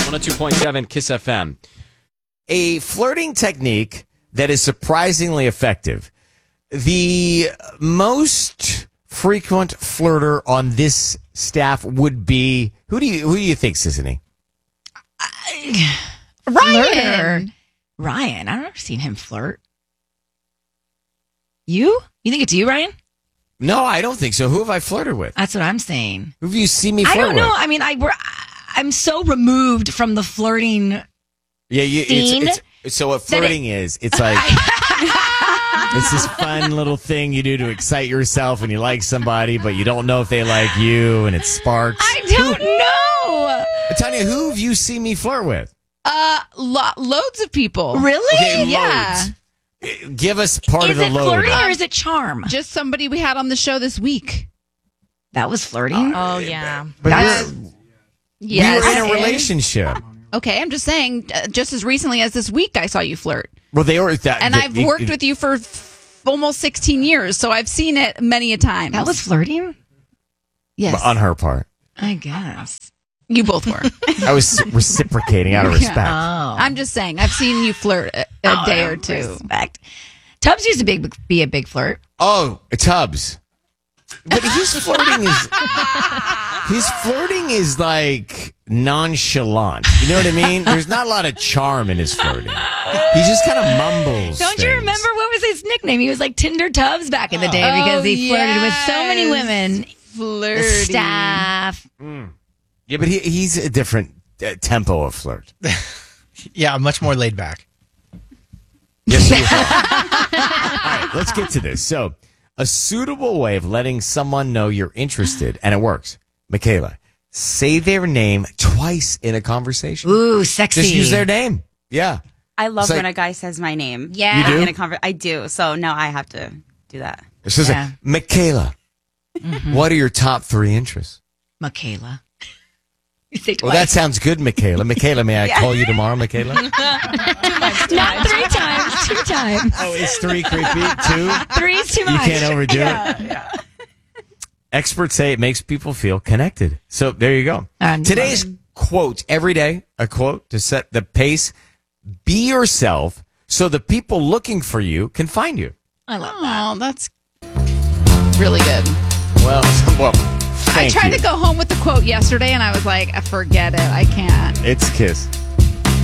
102.7 Kiss FM. A flirting technique that is surprisingly effective. The most frequent flirter on this staff would be who do you think, Sissany? Ryan. I've never seen him flirt. You think it's you, Ryan? No, I don't think so. Who have I flirted with? That's what I'm saying. Who have you seen me flirt I don't know. with? I mean, I'm so removed from the flirting. Yeah, scene so what flirting is, it's like it's this fun little thing you do to excite yourself when you like somebody, but you don't know if they like you, and it sparks. I don't know. Tanya, who have you seen me flirt with? Loads of people. Really? Okay, Yeah. loads. Give us part Is of the it load. flirting or is it charm? Just somebody we had on the show this week. That was flirting. Oh, yeah. But That's- we were in a Yes. relationship. Okay, I'm just saying, just as recently as this week, I saw you flirt. Well, they were that, And I've worked with you for almost 16 years, so I've seen it many a time. That was flirting? yes. on her part. I guess. You both were. I was reciprocating out of respect. Oh. I'm just saying, I've seen you flirt a day or two. Respect. Tubbs used to be a big flirt. Oh, Tubbs. But his flirting is like nonchalant. You know what I mean? There's not a lot of charm in his flirting. He just kind of mumbles. Don't you things. remember what was his nickname? He was like Tinder Tubbs back in the day because he flirted with so many women. Flirty. The staff. Yeah, but he's a different tempo of flirt. Yeah, much more laid back. Yes, you are. All right, let's get to this. So, a suitable way of letting someone know you're interested, and it works. Michaela, say their name twice in a conversation. Ooh, sexy. Just use their name. Yeah. I love It's like- when a guy says my name. Yeah. You do? In a I do. So now I have to do that. It's just Yeah. like, Michaela, what are your top 3 interests? Michaela. You say Well, twice. that sounds good, Michaela. Michaela, may I call you tomorrow, Michaela? Not 3 times, 2 times. Oh, is 3 creepy? 2? 3's too You much. can't overdo it. Experts say it makes people feel connected. So there you go. And- Today's quote, every day, a quote to set the pace. Be yourself so the people looking for you can find you. I love that. Oh, that's really good. Well, I thank tried you. to go home with the quote yesterday, and I was like, forget it. I can't. It's Kiss.